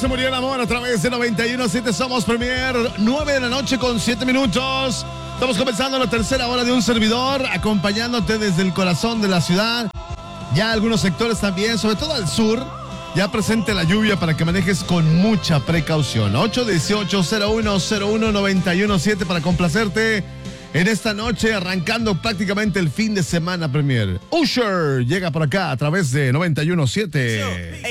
se murió el amor a través de 91.7 Somos Premier, 9 de la noche con 7 minutos. Estamos comenzando la tercera hora de un servidor, acompañándote desde el corazón de la ciudad. Ya algunos sectores también, sobre todo al sur, ya presente la lluvia para que manejes con mucha precaución. 818-0101-917 para complacerte en esta noche, arrancando prácticamente el fin de semana Premier. Usher llega por acá a través de 91.7.